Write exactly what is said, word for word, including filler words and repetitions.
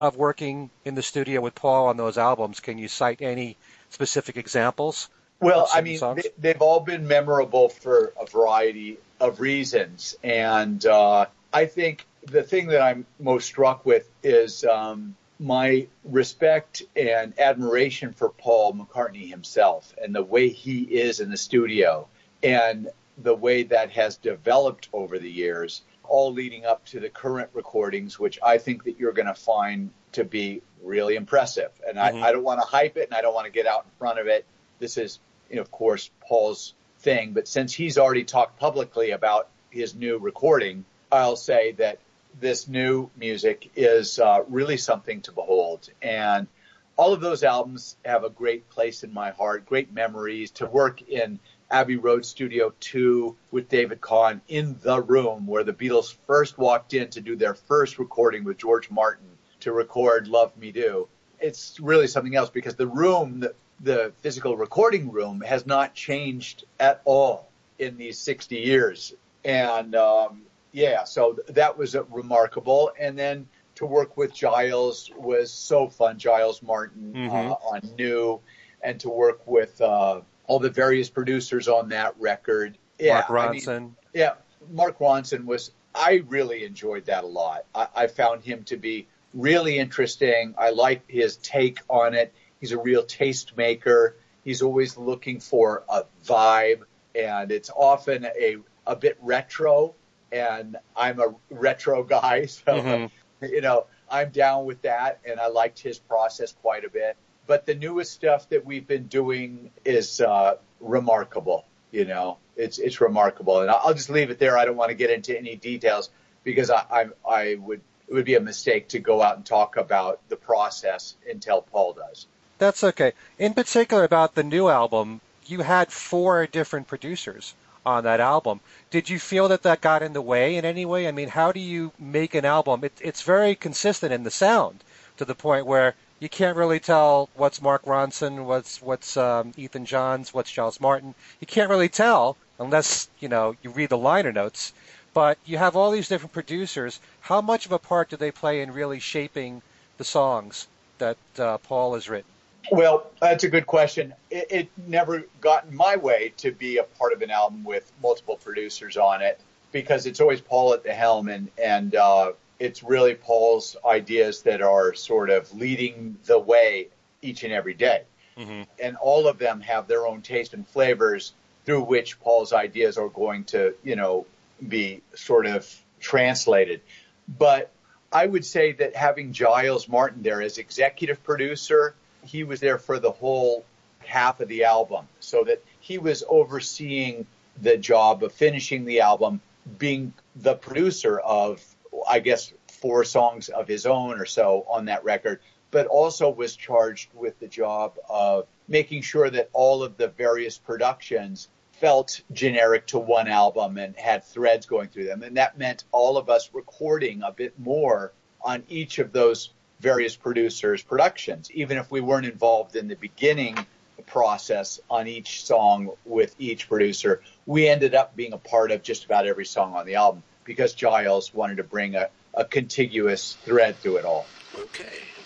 of working in the studio with Paul on those albums? Can you cite any specific examples Well, of I certain mean, songs? they, they've all been memorable for a variety of reasons. And uh, I think the thing that I'm most struck with is um, my respect and admiration for Paul McCartney himself and the way he is in the studio and the way that has developed over the years, all leading up to the current recordings, which I think that you're going to find to be really impressive. And I, Mm-hmm. I don't want to hype it and I don't want to get out in front of it. This is, you know, of course, Paul's thing. But since he's already talked publicly about his new recording, I'll say that this new music is uh, really something to behold. And all of those albums have a great place in my heart, great memories. To work in Abbey Road Studio two with David Kahn in the room where the Beatles first walked in to do their first recording with George Martin to record Love Me Do. It's really something else because the room, the, the physical recording room, has not changed at all in these sixty years. And um, yeah, so that was uh, remarkable. And then to work with Giles was so fun, Giles Martin Mm-hmm. uh, on New, and to work with uh, all the various producers on that record. Yeah, Mark I mean, Ronson. yeah, Mark Ronson was, I really enjoyed that a lot. I, I found him to be really interesting. I like his take on it. He's a real taste maker. He's always looking for a vibe, and it's often a, a bit retro, and I'm a retro guy, so, Mm-hmm. you know, I'm down with that, and I liked his process quite a bit. But the newest stuff that we've been doing is uh, remarkable, you know. It's it's remarkable, and I'll just leave it there. I don't want to get into any details because I I, I would it would be a mistake to go out and talk about the process until Paul does. That's okay. In particular, about the new album, you had four different producers on that album. Did you feel that that got in the way in any way? I mean, how do you make an album? It, it's very consistent in the sound to the point where you can't really tell what's Mark Ronson, what's what's um, Ethan Johns, what's Giles Martin. You can't really tell unless, you know, you read the liner notes. But you have all these different producers. How much of a part do they play in really shaping the songs that uh, Paul has written? Well, that's a good question. It, it never got in my way to be a part of an album with multiple producers on it because it's always Paul at the helm, and, and uh, it's really Paul's ideas that are sort of leading the way each and every day. Mm-hmm. And all of them have their own taste and flavors through which Paul's ideas are going to, you know, be sort of translated. But I would say that having Giles Martin there as executive producer, he was there for the whole half of the album, so that he was overseeing the job of finishing the album, being the producer of, I guess, four songs of his own or so on that record, but also was charged with the job of making sure that all of the various productions felt generic to one album and had threads going through them. And that meant all of us recording a bit more on each of those various producers' productions, even if we weren't involved in the beginning process on each song with each producer. We ended up being a part of just about every song on the album because Giles wanted to bring a, a contiguous thread through it all. Okay.